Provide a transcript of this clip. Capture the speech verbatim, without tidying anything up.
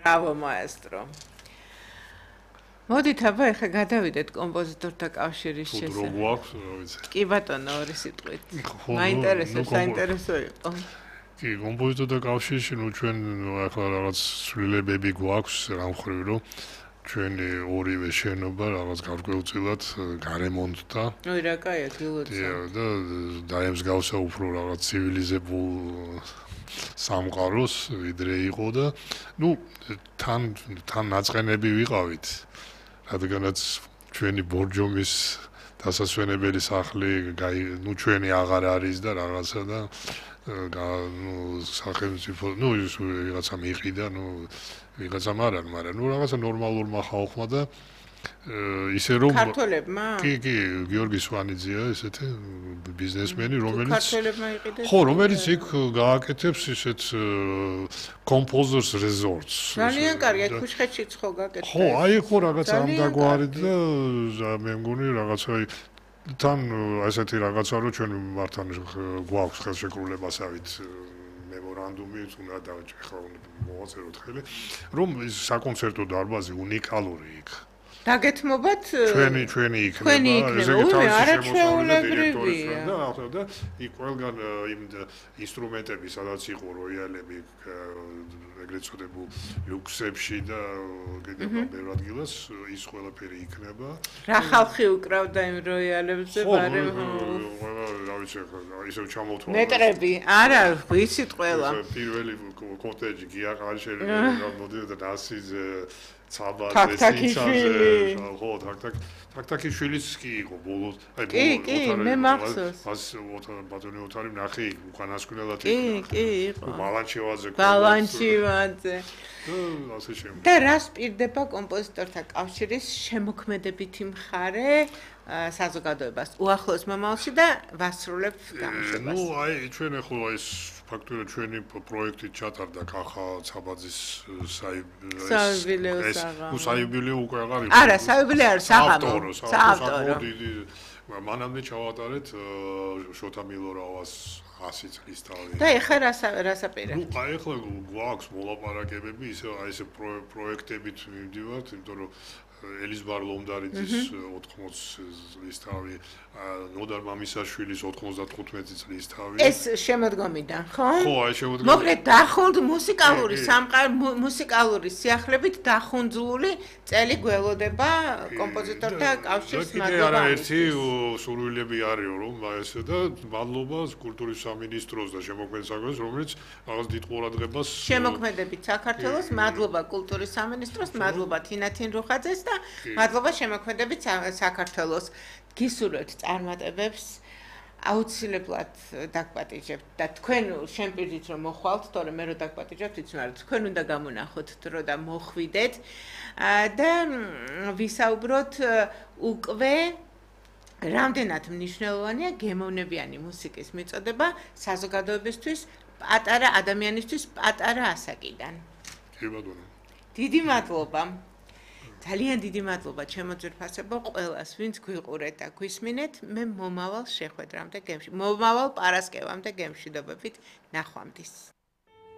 Bravo, maestro. მოდით აბა ეხლა გადავიდეთ კომპოზიტორთა კავშირის შესახებ. თუ დრო გვაქვს, რა ვიცი. კი ბატონო, ორი სიტყვით. მაინტერესებს, საინტერესო იყო. კი, კომპოზიტორთა კავშირში, ну ჩვენ ახლა რაღაც ცვლილებები გვაქვს, რა მხრივ, რომ ჩვენი ორივე შენობა რაღაც გარკვეულწილად გარემონტდა. ой, რა კაია, გილოცა. და დაემსგავსა უფრო რაღაც ცივილიზებულ სამყაროს ვიდრე იყო და ну თან თან ნაწყენები ვიყავით. რადგანაც ჩვენი ბორჯომის დასასვენებელი სახლი ну ჩვენი აღარ არის და რაღაცა და ну სახელმწიფო ну ის რაღაცა მიყიდა ну ვიღაცამ არა მაგრამ ну რაღაცა ნორმალურმა ხალხმა და ისე რომ ქართველებმა? კი, კი, გიორგი სვანიძეა ესეთი ბიზნესმენი, რომელიც ქართველებმა იყიდეს? ხო, რომელიც იქ გააკეთებს ისეთ composers resorts. ძალიან კარგი, ქუჩხეთშიც ხო გააკეთებს? ხო, აი ხო რაღაც ამდაგვარი და მე მგონი რაღაცა თან ესეთი რაღაცა რომ ჩვენ მართან გვაქვს ხელშეკრულებასავით მემორანდუმი უნდა დავჭეხო მოვაწეროთ ხელი რომ ის საკონცერტო დარბაზი უნიკალური იქ დაგეთმობათ ჩვენი ჩვენი იქნება ესე იგი თავისი შემოსავლები და ახლა და იქ ყველგან იმ ინსტრუმენტები სადაც იყო როიალები ეგრეთ წოდებულ ლუქსებში და კიდევ ბევრ ადგილას ის ყველაფერი იქნება რა ხალხი უკრავდა იმ როიალებზე ბარემ რა ვიცი ახლა ისევ ჩამოვთვალე მეტრები არა ვიცით ყველა პირველი კოტეჯი გიაყარშელი მოდიოდა დასიძე თაქთაქიშვილი ხო თაქთაქ თაქთაქიშვილიც კი იყო ბოლოს აი კი კი მე მახსოვს მას ბატონი ოთარი ნახე უკანასკნელად კი კი იყო ბალანჩევაძე ბალანჩევაძე ასე შემდეგ და რას პირდება კომპოზიტორთა კავშირის შემოქმედებითი მხარე საზოგადოებას უახლოს მომავალში და ვასრულებ გამოშვებას ნუ აი ჩვენ ახლა ეს ფაქტობრივად ჩვენი პროექტი ჩატარდა კახა ცაბაძის საიუბილეო საღამო. ნუ საიუბილეო უკვე აღარ იყო. არა, საიუბილეო არ საღამო. საავტორო. მანამდე ჩავატარეთ შოთა მილორაოს ასი წლის თავი. და ეხლა რასაპირებთ? ნუ აი ეხლა გვაქვს მოლაპარაკებები, ისე აი ეს პროექტებით მივდივართ, იმიტომ რომ ელიზბარ ლომდარიძის ოთხმოცი წლის თავი, ნოდარ მამისაშვილის ოთხმოცდათხუთმეტი წლის თავი. ეს შემოდგომიდან, ხო? ხო, აი შემოდგომიდან. მოკლედ დახუნდ მუსიკალური სამყარო მუსიკალური სიახლებით დახუნძლული წელი გველოდება კომპოზიტორთა კავშირის მადლობა. არა, ერთი სურვილები არისო, რომ ესე და მადლობა კულტურის სამინისტროს და შემოქმედებითი საქმის, რომელიც რაღაც დიდ ყურადღებას შემოქმედებით საქართველოს, მადლობა კულტურის სამინისტროს, მადლობა თინათინ რუხაძეს და მადლობა შემოქმედებით საქართველოს. გისურვებთ წარმატებებს აუცილებლად დაგპატიჟებთ და თქვენ შემპირდით რომ მოხვალთ, თორემ მე რო დაგპატიჟებთ, იცი მაგრამ თქვენ უნდა გამონახოთ დრო და მოხვიდეთ და ვისაუბროთ უკვე რამდენად მნიშვნელოვანია გემოვნებიანი მუსიკის მიწოდება საზოგადოებისთვის, პატარა ადამიანისთვის, პატარა ასაკიდან. კი ბატონო. დიდი მადლობა. ძალიან დიდი მადლობა ჩემო ძვირფასებო ყველას, ვინც გვიყურეთ და გვისმინეთ. მე მომავალ შეხვედრამდე გემში, მომავალ პარასკევამდე გემშვიდობებით ნახვამდის.